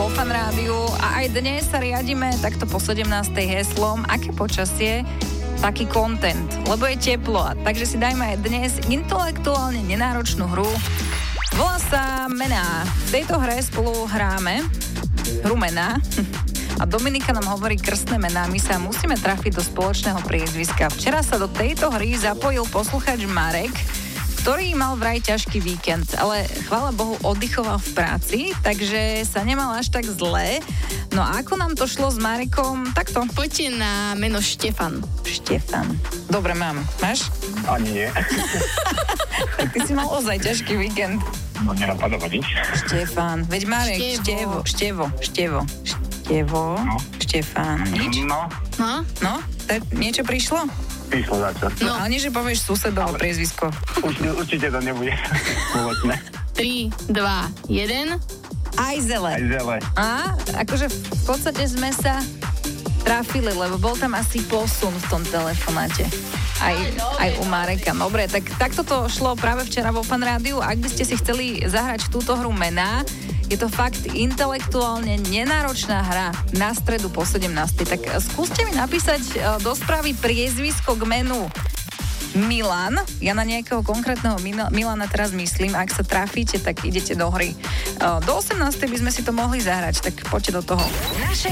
vo Fan Rádiu a aj dnes sa riadime takto po 17. heslom, aké počasie, taký content, lebo je teplo. Takže si dajme aj dnes intelektuálne nenáročnú hru. Volá sa Mená. V tejto hre spolu hráme hru Mená a Dominika nám hovorí krstné mená. My sa musíme trafiť do spoločného priezviska. Včera sa do tejto hry zapojil posluchač Marek, ktorý mal vraj ťažký víkend, ale chvála Bohu oddychoval v práci, takže sa nemal až tak zlé. No a ako nám to šlo s Marekom, takto. Poďte na meno Štefan. Štefan. Dobre, mám. Máš? Ani nie. Tak ty si mal ozaj ťažký víkend. No nenapadá ma nič. Štefan. Veď Marek, Števo. No. Štefan. Nič? No, No? Tak niečo prišlo? prišlo za čo. No, ale nie, že povieš susedovo priezvisko. Určite to nebude spoločné. 3, 2, 1. Aj zele. Aj zele. A akože v podstate sme sa trafili, lebo bol tam asi posun v tom telefonáte. Aj u Mareka. Dobre, tak takto to šlo práve včera vo Fan Rádiu. Ak by ste si chceli zahrať túto hru Mená, je to fakt intelektuálne nenáročná hra na stredu po 17. Tak skúste mi napísať do správy priezvisko k menu Milan. Ja na nejakého konkrétneho Milana teraz myslím. Ak sa trafíte, tak idete do hry. Do 18. by sme si to mohli zahrať, tak poďte do toho. Naše